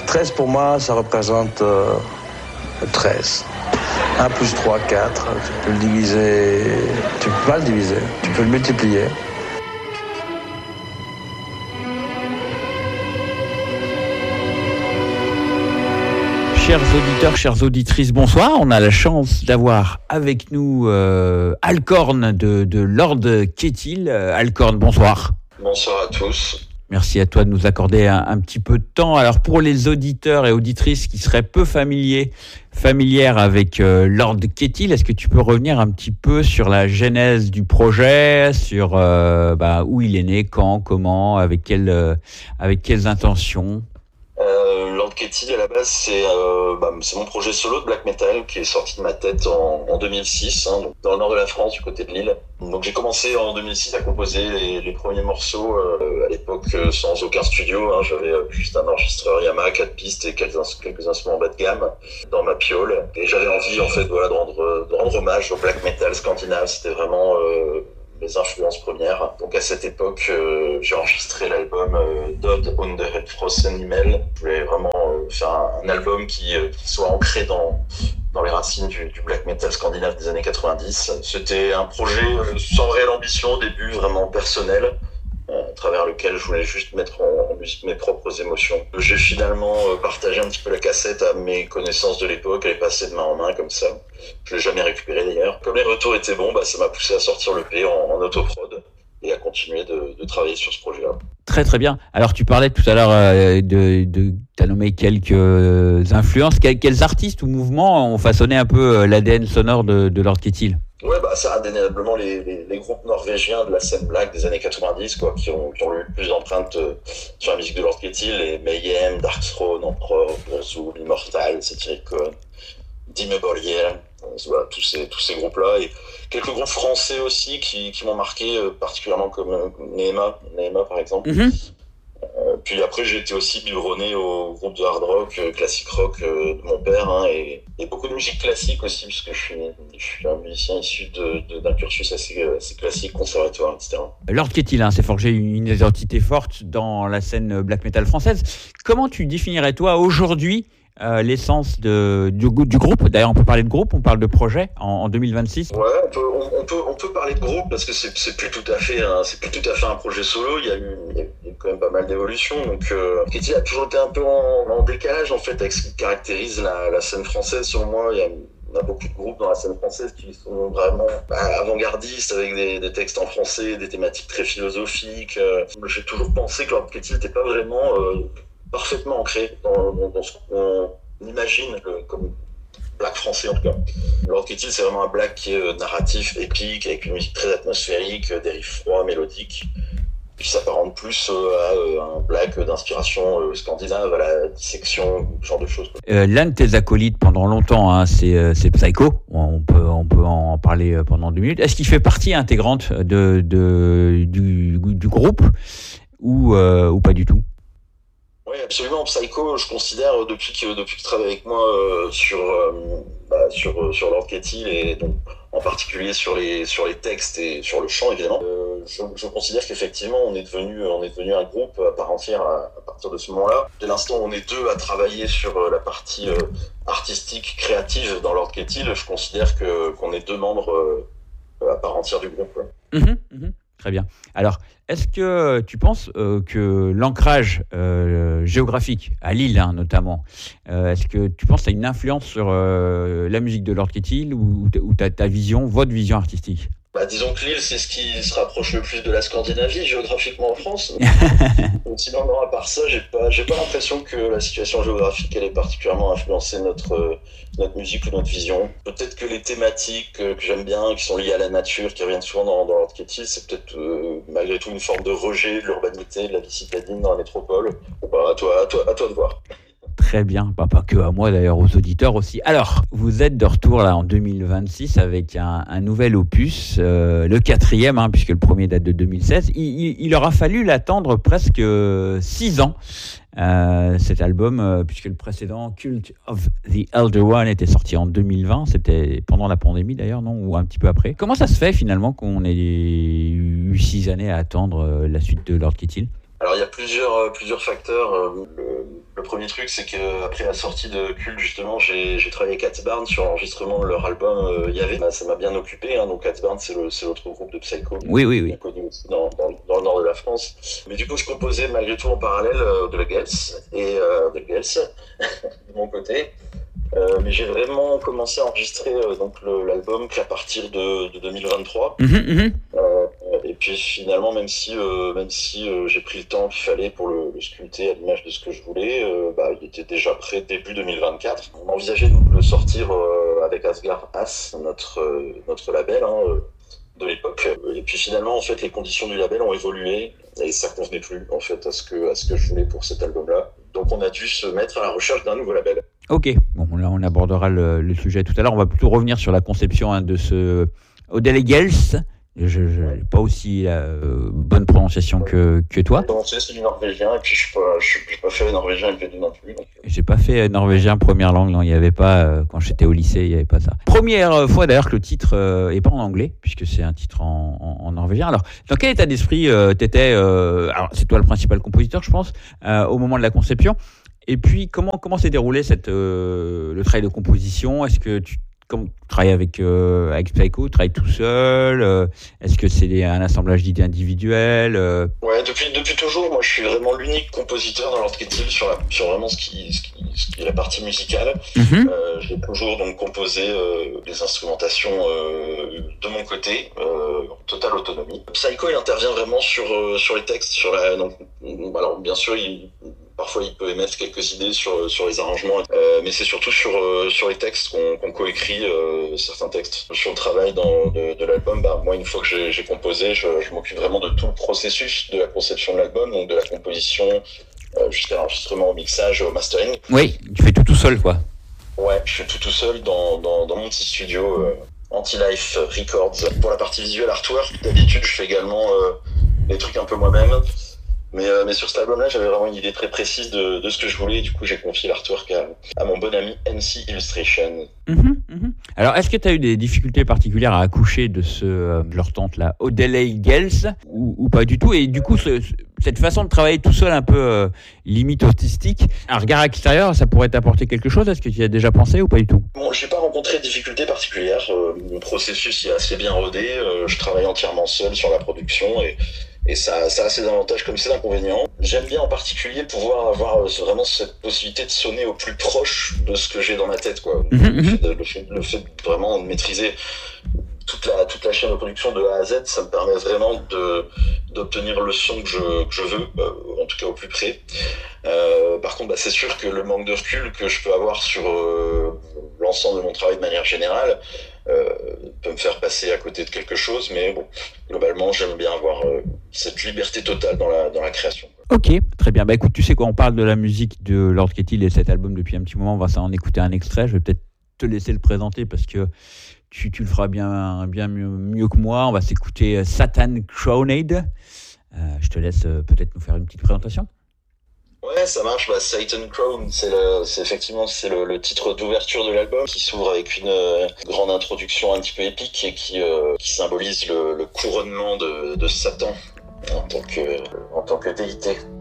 13 pour moi, ça représente 13. 1 plus 3, 4. Tu peux le diviser. Tu peux pas le diviser. Tu peux le multiplier. Chers auditeurs, chères auditrices, bonsoir. On a la chance d'avoir avec nous Alcorn de Lord Kettil. Alcorn, bonsoir. Bonsoir à tous. Merci à toi de nous accorder un petit peu de temps. Alors pour les auditeurs et auditrices qui seraient peu familières avec Lord Kettil, est-ce que tu peux revenir un petit peu sur la genèse du projet, sur où il est né, quand, comment, avec quelles intentions? Lord Kettil, à la base, c'est mon projet solo de black metal qui est sorti de ma tête en 2006, donc dans le nord de la France, du côté de Lille. Donc j'ai commencé en 2006 à composer les premiers morceaux, à l'époque sans aucun studio. J'avais juste un enregistreur Yamaha, 4 pistes et quelques instruments bas de gamme dans ma piole. Et j'avais envie en fait de rendre hommage au black metal scandinave. C'était vraiment mes influences premières. Donc à cette époque, j'ai enregistré l'album Dod under het Frossen Himmel. Je voulais vraiment faire un album qui soit ancré dans les racines du black metal scandinave des années 90. C'était un projet sans réelle ambition au début, vraiment personnel, à travers lequel je voulais juste mettre en musique mes propres émotions. J'ai finalement partagé un petit peu la cassette à mes connaissances de l'époque, elle est passée de main en main comme ça. Je l'ai jamais récupérée d'ailleurs. Comme les retours étaient bons, ça m'a poussé à sortir l'EP en autoprod et à continuer de travailler sur ce projet-là. Très très bien. Alors tu parlais tout à l'heure t'as nommé quelques influences. Quels artistes ou mouvements ont façonné un peu l'ADN sonore de Lord Kettil? Ouais, c'est indéniablement les groupes norvégiens de la scène black des années 90, qui ont eu le plus d'empreintes sur la musique de Lord Kettil, les Mayhem, Darkthrone, Emperor, Burzul, Immortal, Satyricon, Dimmu Borgir, tous ces groupes-là, et quelques groupes français aussi qui m'ont marqué particulièrement, comme Neema par exemple. Mm-hmm. Puis après, j'ai été aussi biberonné au groupe de hard rock, classique rock de mon père, et beaucoup de musique classique aussi, puisque je suis un musicien issu d'un cursus assez classique, conservatoire, etc. Lord Kettil s'est forgé une identité forte dans la scène black metal française. Comment tu définirais, toi, aujourd'hui, l'essence du groupe? D'ailleurs, on peut parler de groupe, on parle de projet en 2026. Ouais, on peut parler de groupe parce que c'est plus tout à fait un projet solo. Il y a eu quand même pas mal d'évolutions. Donc, Kettil a toujours été un peu en décalage en fait avec ce qui caractérise la scène française. Selon moi, on a beaucoup de groupes dans la scène française qui sont vraiment avant-gardistes avec des textes en français, des thématiques très philosophiques. J'ai toujours pensé que Lord Kettil n'était pas vraiment parfaitement ancré dans ce qu'on imagine comme black français en tout cas. Lord Kettil, c'est vraiment un black qui est narratif, épique, avec une musique très atmosphérique, des riffs froids, mélodiques, qui s'apparente plus à un black d'inspiration scandinave, à la dissection, ce genre de choses. L'un de tes acolytes pendant longtemps, c'est Psycho. On peut en parler pendant 2 minutes. Est-ce qu'il fait partie intégrante du groupe ou pas du tout? Oui, absolument. Psycho, je considère depuis qu'il travaille avec moi sur Lord Kettil, et donc en particulier sur les textes et sur le chant évidemment. Je considère qu'effectivement on est devenu un groupe à part entière à partir de ce moment-là. Dès l'instant où on est deux à travailler sur la partie artistique, créative dans Lord Kettil, je considère qu'on est 2 membres à part entière du groupe. Très bien. Alors, est-ce que tu penses que l'ancrage géographique, à Lille notamment, est-ce que tu penses que ça a une influence sur la musique de Lord Kettil ou ta vision, votre vision artistique? Disons que Lille, c'est ce qui se rapproche le plus de la Scandinavie, géographiquement en France. Sinon, non, à part ça, j'ai pas l'impression que la situation géographique, elle ait particulièrement influencé notre musique ou notre vision. Peut-être que les thématiques que j'aime bien, qui sont liées à la nature, qui reviennent souvent dans Lord Kettil, c'est peut-être malgré tout une forme de rejet de l'urbanité, de la vie citadine dans la métropole. À toi de voir. Très bien, pas que à moi d'ailleurs, aux auditeurs aussi. Alors, vous êtes de retour là en 2026 avec un nouvel opus, le 4e, puisque le premier date de 2016. Il aura fallu l'attendre presque 6 ans, cet album, puisque le précédent, Cult of the Elder One, était sorti en 2020. C'était pendant la pandémie d'ailleurs, non? Ou un petit peu après. Comment ça se fait finalement qu'on ait eu 6 années à attendre la suite de Lord Kettil? Alors il y a plusieurs facteurs. Le premier truc, c'est qu'après la sortie de Cult, justement, j'ai travaillé avec Cat Barnes sur l'enregistrement de leur album Yahvé. Ça m'a bien occupé, hein. Donc Cat Barnes, c'est l'autre groupe de psycho, Oui. bien connu aussi dans le nord de la France. Mais du coup, je composais malgré tout en parallèle de la Gels et de Gels de mon côté. Mais j'ai vraiment commencé à enregistrer donc l'album qu'à partir de 2023. Et puis finalement, même si j'ai pris le temps qu'il fallait pour le sculpter à l'image de ce que je voulais, il était déjà prêt début 2024. On envisageait de le sortir avec Asgard As, notre label de l'époque. Et puis finalement, en fait, les conditions du label ont évolué et ça convenait plus en fait à ce que je voulais pour cet album-là. Donc on a dû se mettre à la recherche d'un nouveau label. Ok, bon là on abordera le sujet tout à l'heure. On va plutôt revenir sur la conception de ce Odell Gels. Je n'ai pas aussi bonne prononciation que toi. C'est du norvégien et puis je n'ai pas fait norvégien et P2 non plus. J'ai pas fait norvégien première langue, non, il n'y avait pas, quand j'étais au lycée, il n'y avait pas ça. Première fois d'ailleurs que le titre est pas en anglais, puisque c'est un titre en norvégien. Alors, dans quel état d'esprit t'étais, alors c'est toi le principal compositeur, je pense, au moment de la conception. Et puis, comment s'est déroulé le travail de composition? Est-ce que tu travailles avec Psycho, tu travailles tout seul? Est-ce que c'est un assemblage d'idées individuelles? Ouais, depuis toujours, moi je suis vraiment l'unique compositeur dans Lord Kettil sur vraiment ce qui est la partie musicale. J'ai toujours donc composé les instrumentations de mon côté, en totale autonomie. Psycho, il intervient vraiment sur les textes, alors bien sûr parfois il peut émettre quelques idées sur les arrangements, mais c'est surtout sur les textes qu'on coécrit certains textes. Sur le travail de l'album, moi une fois que j'ai composé, je m'occupe vraiment de tout le processus de la conception de l'album, donc de la composition jusqu'à l'enregistrement, au mixage, au mastering. Oui, tu fais tout seul quoi. Ouais, je fais tout seul dans mon petit studio Anti-Life Records. Pour la partie visuelle artwork, d'habitude je fais également les trucs un peu moi-même. Mais sur cet album-là, j'avais vraiment une idée très précise de ce que je voulais. Et du coup, j'ai confié l'artwork à mon bon ami NC Illustration. Alors, est-ce que tu as eu des difficultés particulières à accoucher de leur tante là, Odell Gels, ou pas du tout? Et du coup, cette façon de travailler tout seul, un peu limite autistique, un regard extérieur, ça pourrait t'apporter quelque chose? Est-ce que tu y as déjà pensé ou pas du tout? Bon, j'ai pas rencontré de difficultés particulières. Mon processus est assez bien rodé. Je travaille entièrement seul sur la production et ça a ses avantages comme ses inconvénients. J'aime bien en particulier pouvoir avoir vraiment cette possibilité de sonner au plus proche de ce que j'ai dans ma tête, quoi. Le fait vraiment de maîtriser toute la chaîne de production de A à Z, ça me permet vraiment d'obtenir le son que je veux, en tout cas au plus près. Par contre, c'est sûr que le manque de recul que je peux avoir sur l'ensemble de mon travail de manière générale peut me faire passer à côté de quelque chose, mais bon, globalement, j'aime bien avoir cette liberté totale dans la création. Ok, très bien. Écoute, tu sais quoi, on parle de la musique de Lord Kettil et cet album depuis un petit moment. On va en écouter un extrait. Je vais peut-être te laisser le présenter parce que tu le feras bien mieux que moi. On va s'écouter Satan Crowned. Je te laisse peut-être nous faire une petite présentation. Ouais, ça marche. Satan Crown, c'est effectivement le titre d'ouverture de l'album qui s'ouvre avec une grande introduction un petit peu épique et qui symbolise le couronnement de Satan en tant que déité.